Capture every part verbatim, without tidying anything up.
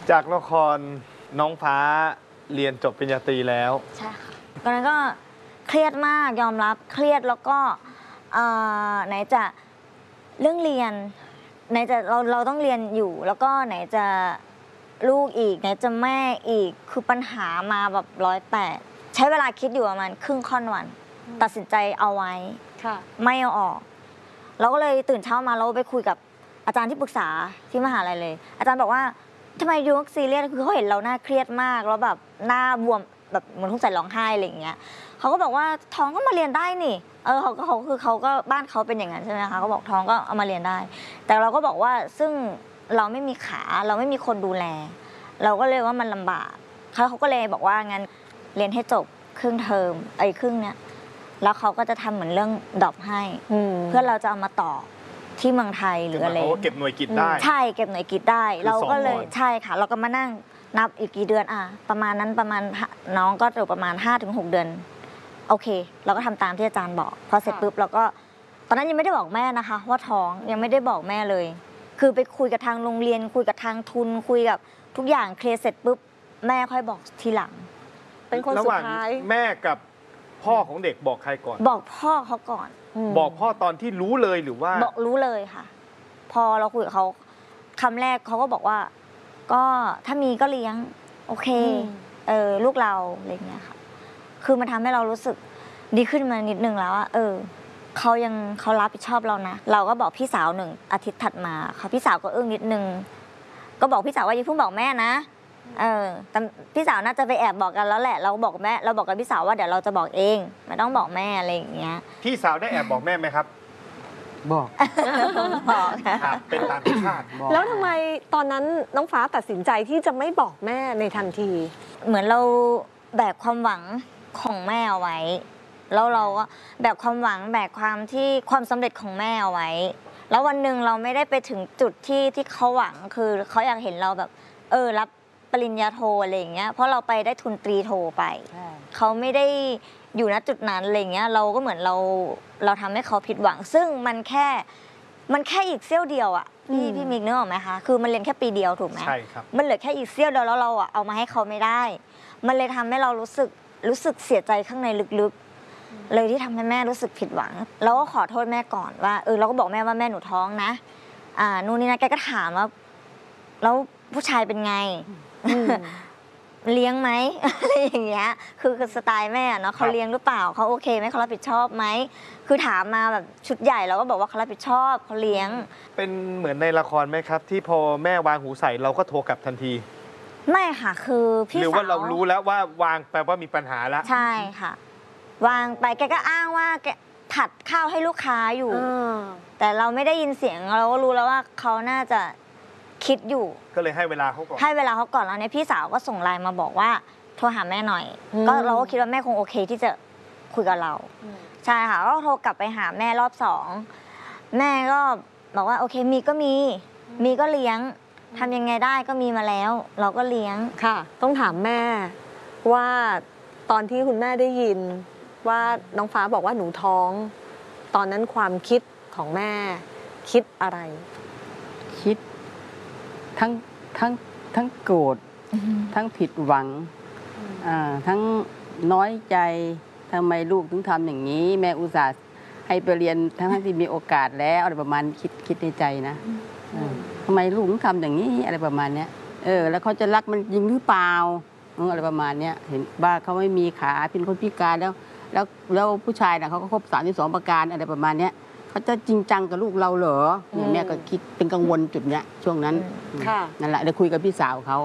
จากละครน้องฟ้าเรียนจบปริญญาตรีแล้วใช่ค่ะตอนนั้นก็เครียดมากยอมรับเครียดแล้วก็ไหนจะเรื่องเรียนไหนจะเราเราต้องเรียนอยู่แล้วก็ไหนจะลูกอีกไหนจะแม่อีกคือปัญหามาแบบร้อยแปดใช้เวลาคิดอยู่ประมาณครึ่งค่อนวันตัดสินใจเอาไว้ไม่เอาออกเราก็เลยตื่นเช้ามาเราไปคุยกับอาจารย์ที่ปรึกษาที่มหาลัยเลยอาจารย์บอกว่าทำไมดูซีเรียสคือเขาเห็นเราหน้าเครียดมากแล้วแบบหน้าบวมแบบเหมือนทุกใจร้องไห้อะไรอย่างเงี้ยเขาก็บอกว่าท้องก็มาเรียนได้นี่เออเขาก็เขาคือเขาก็บ้านเขาเป็นอย่างนั้นใช่ไหมคะเขาบอกท้องก็เอามาเรียนได้แต่เราก็บอกว่าซึ่งเราไม่มีขาเราไม่มีคนดูแลเราก็เลยว่ามันลำบากเขาเขาก็เลยบอกว่างั้นเรียนให้จบครึ่งเทอมไอ้ครึ่งเนี้ยแล้วเขาก็จะทำเหมือนเรื่องดรอปให้เพื่อเราจะเอามาต่อที่เมืองไทยหรืออะไรเขาเก็บหน่วยกิจได้ใช่เก็บหน่วยกิจได้เราก็เลยใช่ค่ะเราก็มานั่งนับอีกกี่เดือนอ่ะประมาณนั้นประมาณน้องก็อยู่ประมาณ ห้าถึงหก เดือนโอเคเราก็ทำตามที่อาจารย์บอกพอเสร็จปุ๊บเราก็ตอนนั้นยังไม่ได้บอกแม่นะคะว่าท้องยังไม่ได้บอกแม่เลยคือไปคุยกับทางโรงเรียนคุยกับทางทุนคุยกับทุกอย่างเคลียร์เสร็จปุ๊บแม่ค่อยบอกทีหลังเป็นคนสุดท้ายแม่กับพ่อของเด็กบอกใครก่อนบอกพ่อเขาก่อนบอกพ่อตอนที่รู้เลยหรือว่าบอกรู้เลยค่ะพอเราคุยกับเขาคำแรกเขาก็บอกว่าก็ถ้ามีก็เลี้ยงโอเคเออลูกเราอะไรเงี้ยค่ะคือมันทำให้เรารู้สึกดีขึ้นมานิดนึงแล้วว่าเออเขายังเขารับผิดชอบเรานะเราก็บอกพี่สาวหนึ่งอาทิตย์ถัดมาเขาพี่สาวก็อึ้งนิดนึงก็บอกพี่สาวว่าอย่าเพิ่งบอกแม่นะเออแต่พี่สาวน่าจะไปแอบบอกกันแล้วแหละเราบอกแม่เราบอกกับพี่สาวว่าเดี๋ยวเราจะบอกเองไม่ต้องบอกแม่อะไรอย่างเงี้ยพี่สาวได้แอบบอกแม่ไหมครับบอกบอกครับเป็นตามที่คาดแล้วทำไมตอนนั้นน้องฟ้าตัดสินใจที่จะไม่บอกแม่ในทันทีเหมือนเราแบกความหวังของแม่เอาไว้แล้วเราก็แบกความหวังแบกความที่ความสำเร็จของแม่เอาไว้แล้ววันหนึ่งเราไม่ได้ไปถึงจุดที่ที่เขาหวังคือเขาอยากเห็นเราแบบเออรับปริญญาโทอะไรอย่างเงี้ยเพราะเราไปได้ทุนตรีโทไปเขาไม่ได้อยู่ณจุดนั้นอะไรเงี้ยเราก็เหมือนเราเราทำให้เขาผิดหวังซึ่งมันแค่มันแค่อีกเสี้ยวเดียวอ่ะพี่พี่มิกนึกออกไหมคะคือมันเรียนแค่ปีเดียวถูกไหมใช่ครับมันเหลือแค่อีกเสี้ยวเดียวแล้วเราอ่ะเอามาให้เขาไม่ได้มันเลยทำให้เรารู้สึกรู้สึกเสียใจข้างในลึกๆเลยที่ทำให้แม่รู้สึกผิดหวังเราก็ขอโทษแม่ก่อนว่าเออเราก็บอกแม่ว่าแม่หนูท้องนะอ่านู่นนี่นะแกก็ถามว่าแล้วผู้ชายเป็นไงเลี้ยงไหมอะไรอย่างเงี้ยคือสไตล์แม่เนาะเขาเลี้ยงหรือเปล่าเขาโอเคไหมเขารับผิดชอบไหมคือถามมาแบบชุดใหญ่เราก็บอกว่าเขารับผิดชอบเขาเลี้ยงเป็นเหมือนในละครไหมครับที่พอแม่วางหูใส่เราก็โทรกลับทันทีไม่ค่ะคือพี่สาวหรือว่าเรารู้แล้วว่าวางแปลว่ามีปัญหาแล้วใช่ค่ะวางไปแกก็อ้างว่าแกผัดข้าวให้ลูกค้าอยู่แต่เราไม่ได้ยินเสียงเราก็รู้แล้วว่าเขาน่าจะคิดอยู่ก็เลยให้เวลาเขาก่อนให้เวลาเขาก่อนแล้วเนี่ยพี่สาวก็ส่งไลน์มาบอกว่าโทรหาแม่หน่อยก็เราก็คิดว่าแม่คงโอเคที่จะคุยกับเราใช่ค่ะก็โทรกลับไปหาแม่รอบสองแม่ก็บอกว่าโอเคมีก็มีมีก็เลี้ยงทำยังไงได้ก็มีมาแล้วเราก็เลี้ยงค่ะต้องถามแม่ว่าตอนที่คุณแม่ได้ยินว่าน้องฟ้าบอกว่าหนูท้องตอนนั้นความคิดของแม่คิดอะไรคิดทั้งทั้งทั้งโกรธทั้งผิดหวังทั้งน้อยใจทำไมลูกถึงทำอย่างนี้แม่อุตส่าห์ให้ไปเรียนทั้งที่มีโอกาสแล้วอะไรประมาณคิดคิดในใจนะทำไมลูกถึงทำอย่างนี้อะไรประมาณเนี้ยเออแล้วเขาจะรักมันจริงหรือเปล่าอะไรประมาณเนี้ยเห็นบ้าเขาไม่มีขาเป็นคนพิการแล้วแล้วแล้วผู้ชายน่ะเขาก็ครบสามที่สองประการอะไรประมาณเนี้ยเขาจะจริงจังกับลูกเราเหรอเนี่ยแม่ก็คิดเป็นกังวลจุดเนี้ยช่วงนั้นนั่นแหละได้คุยกับพี่สาวเขา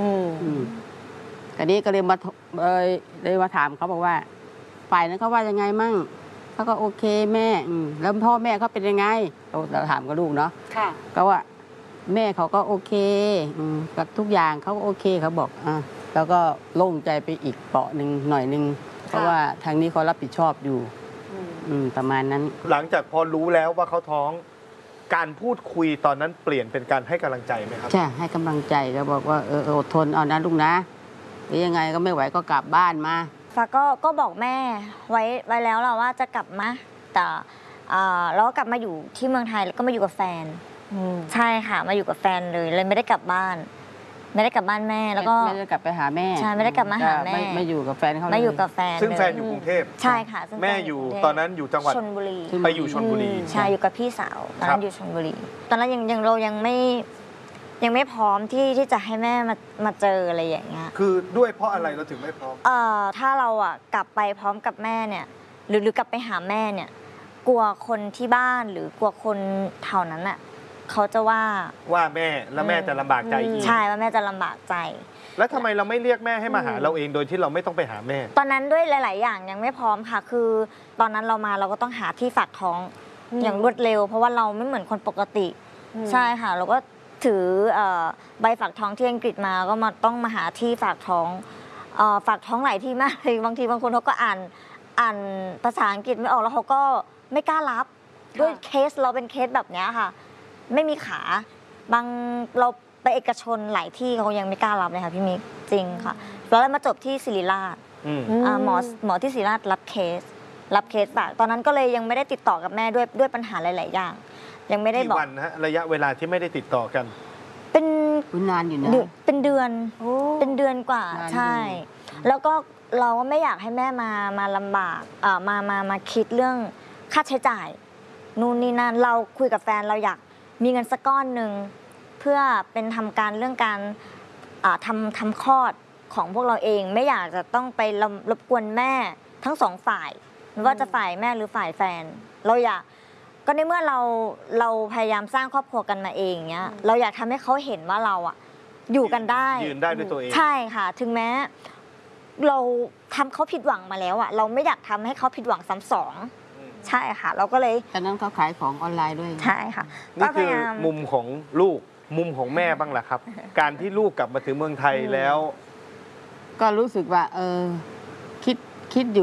ตอนนี้ก็เลยมาเลยมาถามเขาบอกว่าฝ่ายนั้นเขาว่ายังไงมั่งเขาก็โอเคแม่แล้วพ่อแม่เขาเป็นยังไงเราถามกับลูกเนาะก็ว่าแม่เขาก็โอเคกับทุกอย่างเขาก็โอเคเขาบอกอ่ะแล้วก็โล่งใจไปอีกเปาะหนึ่งหน่อยนึงเพราะว่าทางนี้เขารับผิดชอบอยู่ประมาณนั้นหลังจากพอรู้แล้วว่าเขาท้องการพูดคุยตอนนั้นเปลี่ยนเป็นการให้กำลังใจไหมครับใช่ให้กำลังใจก็บอกว่าเอออดทนเอานะลูกนะหรือยังไงก็ไม่ไหวก็กลับบ้านมาฟ้าก็ก็บอกแม่ไว้ไว้แล้วเราว่าจะกลับมาแต่เราก็กลับมาอยู่ที่เมืองไทยแล้วก็มาอยู่กับแฟนใช่ค่ะมาอยู่กับแฟนเลยเลยไม่ได้กลับบ้านไม่ได้กลับบ้านแม่แล้วก็ไม่ได้กลับไปหาแม่ใช่ไม่ได้กลับมาหาแม่ไไม่อยู่กับแฟนเขาเลไม่อยู่กับแฟนซึ่งแฟนเลอยู่กรุงเทพใช่ค่ะซึ่งแม่ฟนอยู่กรุงเทพตอนนั้นอยู่จังหวัดชลบุรีไปอยู่ชลบุรีใช่อยู่กับพี่สาวตอนครันั้บนอยู่ชลบุรี ตอนนั้นยังยังเรายังไม่ยังไม่พร้อมที่ที่จะให้แม่มามาเจออะไรอย่างเงี้ยคือด้วยเพราะอะไรเราถึงไม่พร้อมเอ่อถ้าเราอ่ะกลับไปพร้อมกับแม่เนี่ยหรือหรือกลับไปหาแม่เนี่ยกลัวคนที่บ้านหรือกลัวคนแถวนั้นอ่ะเขาจะว่าว่าแม่แล้วแม่จะลำบากใจอีกใช่ว่าแม่จะลำบากใจแล้วทำไมเราไม่เรียกแม่ให้มาหาเราเองโดยที่เราไม่ต้องไปหาแม่ตอนนั้นด้วยหลาย ๆ อย่างยังไม่พร้อมค่ะ คือตอนนั้นเรามาเราก็ต้องหาที่ฝากท้องอืมอย่างรวดเร็ว เพราะว่าเราไม่เหมือนคนปกติอืมใช่ค่ะเราก็ถือเอ่อใบฝากท้องที่อังกฤษมาก็มาต้องมาหาที่ฝากท้องเอ่อฝากท้องหลายที่มากเลยบางทีบางคนเขาก็อ่านอ่านภาษาอังกฤษไม่ออกแล้วเขาก็ไม่กล้ารับด้วยเคสเราเป็นเคสแบบเนี้ยค่ะ ไม่มีขาบางเราไปเอกชนหลายที่เขายังไม่กล้ารับเลยค่ะพี่มิกจริงค่ะแล้วเรามาจบที่ศิริราชอืมอ่าหมอหมอที่ศิริราชรับเคส รับเคสฝากตอนนั้นก็เลยยังไม่ได้ติดต่อกับแม่ด้วยด้วยปัญหาหลาย ๆ อย่าง ยังไม่ได้กี่บอกวันฮะระยะเวลาที่ไม่ได้ติดต่อกันเป็นคุณนานอยู่นะเดือนเป็นเดือนโอ้เป็นเดือนกว่านานอยู่ใช่ แล้วก็เราก็ไม่อยากให้แม่มามาลำบากอ่ามามามาคิดเรื่องค่าใช้จ่ายนู่นนี่นั่นเราคุยกับแฟนเราอยากมีเงินสักก้อนหนึ่งเพื่อเป็นทำการเรื่องการอ่าทำทำคลอดของพวกเราเองไม่อยากจะต้องไปรบรบกวนแม่ทั้งสองฝ่ายไม่ว่าจะฝ่ายแม่หรือฝ่ายแฟน เราอยากก็ในเมื่อเราเราพยายามสร้างครอบครัวกันมาเองเนี้ยเราอยากทำให้เขาเห็นว่าเราอะอยู่กันได้ยืนได้ด้วยตัวเองใช่ค่ะ ถึงแม้เราทำเขาผิดหวังมาแล้วอะเราไม่อยากทำให้เขาผิดหวังซ้ำสองใช่ค่ะ เราก็เลยตอนนั้นเขาขายของออนไลน์ด้วยใช่ค่ะนี่ก็พคือยายามมุมของลูกมุมของแม่บ้างล่ะครับ การที่ลูกกลับมาถึงเมืองไทยแล้วก็รู้สึกว่า เออ คิดคิดอยู่